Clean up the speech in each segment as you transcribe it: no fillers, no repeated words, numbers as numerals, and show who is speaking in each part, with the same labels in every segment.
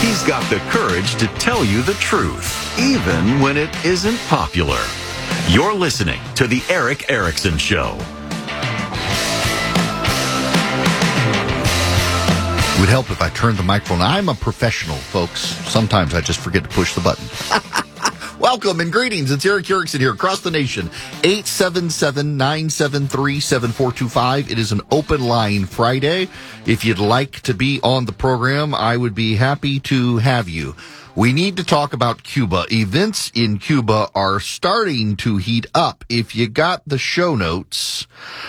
Speaker 1: He's got the courage to tell you the truth, even when it isn't popular. You're listening to The Erick Erickson Show.
Speaker 2: It would help if I turned the microphone. I'm a professional, folks. Sometimes I just forget to push the button. Welcome and greetings. It's Erick Erickson here across the nation. 877-973-7425. It is an open line Friday. If you'd like to be on the program, I would be happy to have you. We need to talk about Cuba. Events in Cuba are starting to heat up. If you got the show notes,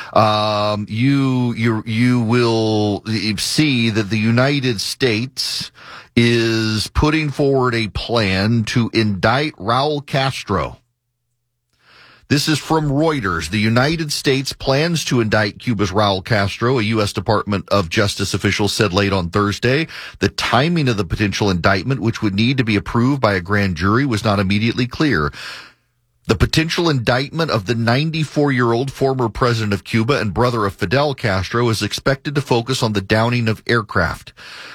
Speaker 2: you will see that the United States is putting forward a plan to indict Raul Castro. This is from Reuters. The United States plans to indict Cuba's Raul Castro, a U.S. Department of Justice official said late on Thursday. The timing of the potential indictment, which would need to be approved by a grand jury, was not immediately clear. The potential indictment of the 94-year-old former president of Cuba and brother of Fidel Castro is expected to focus on the downing of aircraft.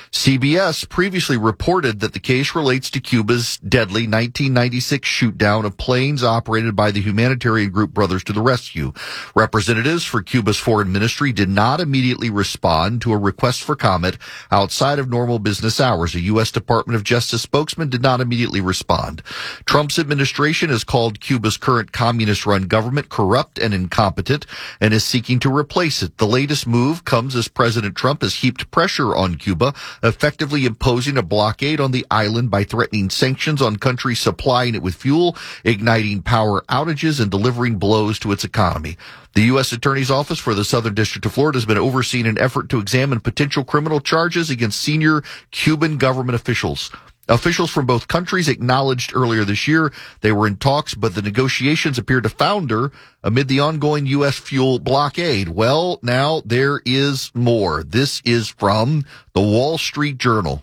Speaker 2: CBS previously reported that the case relates to Cuba's deadly 1996 shoot-down of planes operated by the humanitarian group Brothers to the Rescue. Representatives for Cuba's foreign ministry did not immediately respond to a request for comment outside of normal business hours. A U.S. Department of Justice spokesman did not immediately respond. Trump's administration has called Cuba's current communist-run government corrupt and incompetent and is seeking to replace it. The latest move comes as President Trump has heaped pressure on Cuba, effectively imposing a blockade on the island by threatening sanctions on countries supplying it with fuel, igniting power outages, and delivering blows to its economy. The U.S. Attorney's Office for the Southern District of Florida has been overseeing an effort to examine potential criminal charges against senior Cuban government officials. Officials from both countries acknowledged earlier this year they were in talks, but the negotiations appeared to founder amid the ongoing U.S. fuel blockade. Well, now there is more. This is from the Wall Street Journal.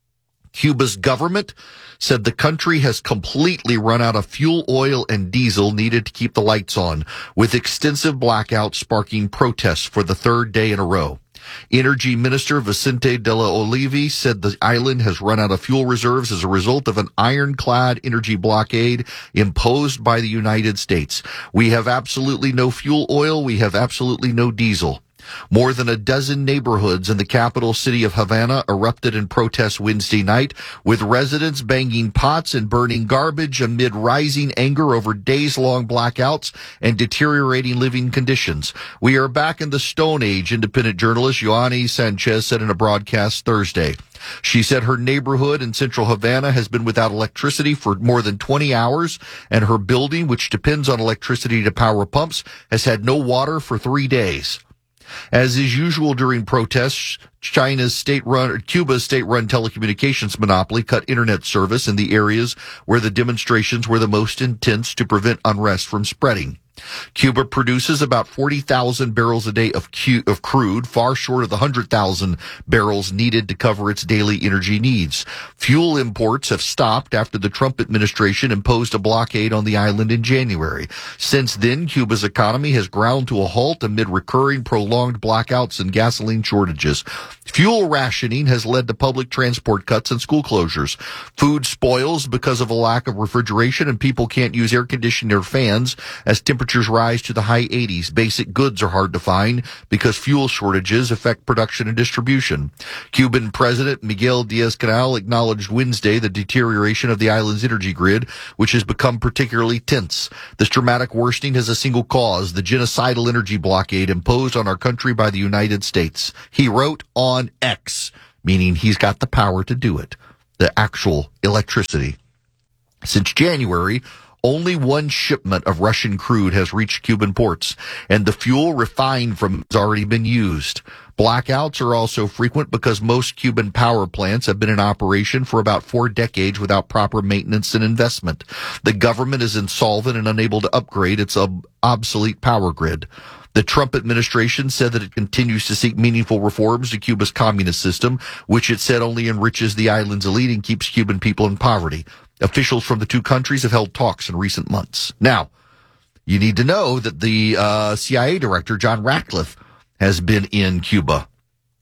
Speaker 2: Cuba's government said the country has completely run out of fuel oil and diesel needed to keep the lights on, with extensive blackouts sparking protests for the third day in a row. Energy Minister Vicente de la Oliva said the island has run out of fuel reserves as a result of an ironclad energy blockade imposed by the United States. We have absolutely no fuel oil. We have absolutely no diesel. More than a dozen neighborhoods in the capital city of Havana erupted in protest Wednesday night, with residents banging pots and burning garbage amid rising anger over days-long blackouts and deteriorating living conditions. We are back in the Stone Age, independent journalist Joanny Sanchez said in a broadcast Thursday. She said her neighborhood in central Havana has been without electricity for more than 20 hours, and her building, which depends on electricity to power pumps, has had no water for 3 days. As is usual during protests, Cuba's state-run telecommunications monopoly cut internet service in the areas where the demonstrations were the most intense to prevent unrest from spreading. Cuba produces about 40,000 barrels a day of crude, far short of the 100,000 barrels needed to cover its daily energy needs. Fuel imports have stopped after the Trump administration imposed a blockade on the island in January. Since then, Cuba's economy has ground to a halt amid recurring prolonged blackouts and gasoline shortages. Fuel rationing has led to public transport cuts and school closures. Food spoils because of a lack of refrigeration, and people can't use air conditioning or fans as temperatures rise to the high 80s. Basic goods are hard to find because fuel shortages affect production and distribution. Cuban President Miguel Diaz-Canel acknowledged Wednesday the deterioration of the island's energy grid, which has become particularly tense. This dramatic worsening has a single cause: the genocidal energy blockade imposed on our country by the United States. He wrote on X, meaning he's got the power to do it, the actual electricity. Since January, only one shipment of Russian crude has reached Cuban ports, and the fuel refined from it has already been used. Blackouts are also frequent because most Cuban power plants have been in operation for about 4 decades without proper maintenance and investment. The government is insolvent and unable to upgrade its obsolete power grid. The Trump administration said that it continues to seek meaningful reforms to Cuba's communist system, which it said only enriches the island's elite and keeps Cuban people in poverty. Officials from the two countries have held talks in recent months. Now, you need to know that the CIA director, John Ratcliffe, has been in Cuba.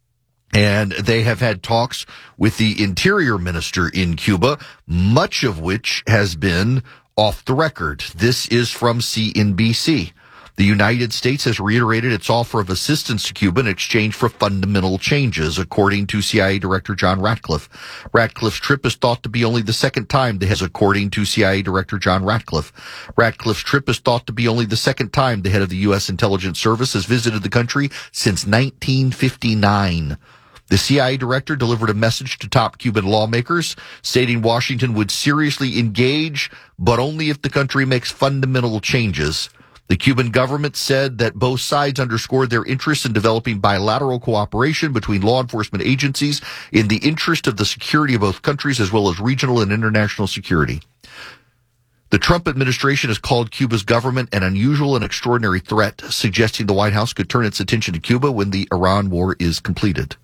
Speaker 2: And they have had talks with the interior minister in Cuba, much of which has been off the record. This is from CNBC. The United States has reiterated its offer of assistance to Cuba in exchange for fundamental changes, according to CIA Director John Ratcliffe. Ratcliffe's trip is thought to be only the second time according to CIA Director John Ratcliffe. Ratcliffe's trip is thought to be only the second time the head of the U.S. Intelligence Service has visited the country since 1959. The CIA director delivered a message to top Cuban lawmakers, stating Washington would seriously engage, but only if the country makes fundamental changes. The Cuban government said that both sides underscored their interest in developing bilateral cooperation between law enforcement agencies in the interest of the security of both countries as well as regional and international security. The Trump administration has called Cuba's government an unusual and extraordinary threat, suggesting the White House could turn its attention to Cuba when the Iran war is completed.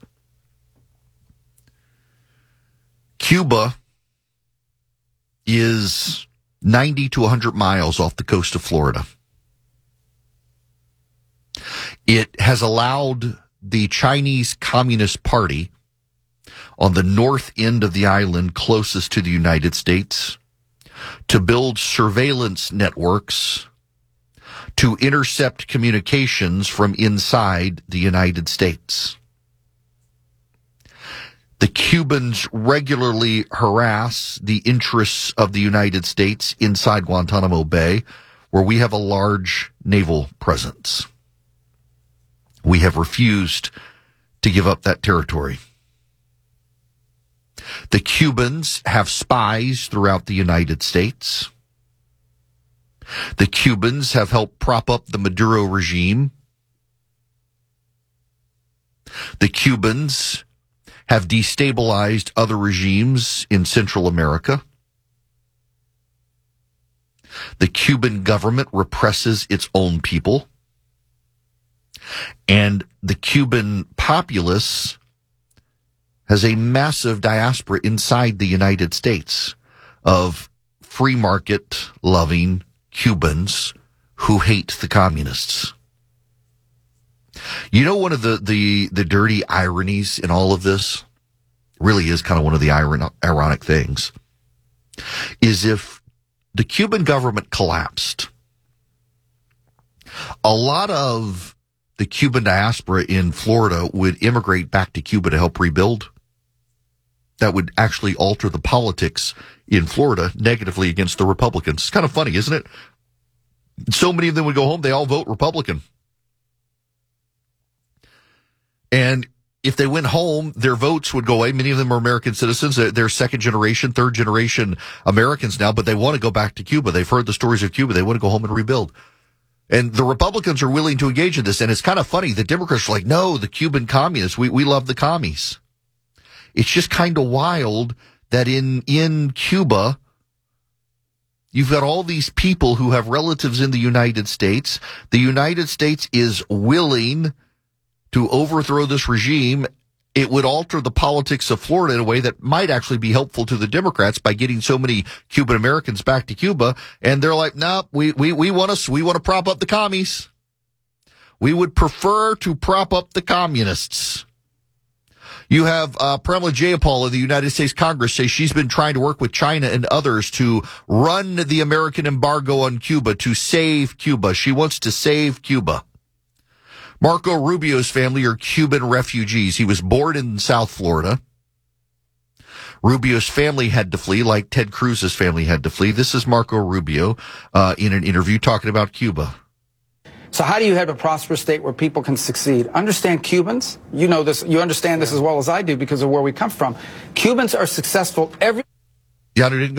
Speaker 2: Cuba is 90 to 100 miles off the coast of Florida. It has allowed the Chinese Communist Party on the north end of the island closest to the United States to build surveillance networks to intercept communications from inside the United States. The Cubans regularly harass the interests of the United States inside Guantanamo Bay, where we have a large naval presence. We have refused to give up that territory. The Cubans have spies throughout the United States. The Cubans have helped prop up the Maduro regime. The Cubans have destabilized other regimes in Central America. The Cuban government represses its own people. And the Cuban populace has a massive diaspora inside the United States of free market loving Cubans who hate the communists. You know, one of the dirty ironies in all of this really is kind of one of the ironic things is if the Cuban government collapsed, a lot of the Cuban diaspora in Florida would immigrate back to Cuba to help rebuild. That would actually alter the politics in Florida negatively against the Republicans. It's kind of funny, isn't it? So many of them would go home, they all vote Republican. And if they went home, their votes would go away. Many of them are American citizens. They're second generation, third generation Americans now, but they want to go back to Cuba. They've heard the stories of Cuba. They want to go home and rebuild. And the Republicans are willing to engage in this. And it's kind of funny. The Democrats are like, no, the Cuban communists, we love the commies. It's just kind of wild that in Cuba, you've got all these people who have relatives in the United States. The United States is willing to overthrow this regime. It would alter the politics of Florida in a way that might actually be helpful to the Democrats by getting so many Cuban Americans back to Cuba. And they're like, no, we want to prop up the commies. We would prefer to prop up the communists. You have Pramila Jayapal of the United States Congress say she's been trying to work with China and others to run the American embargo on Cuba, to save Cuba. She wants to save Cuba. Marco Rubio's family are Cuban refugees. He was born in South Florida. Rubio's family had to flee, like Ted Cruz's family had to flee. This is Marco Rubio in an interview talking about Cuba.
Speaker 3: So how do you have a prosperous state where people can succeed? Understand Cubans. You know this. You understand this as well as I do because of where we come from. Cubans are successful every...
Speaker 2: Yeah,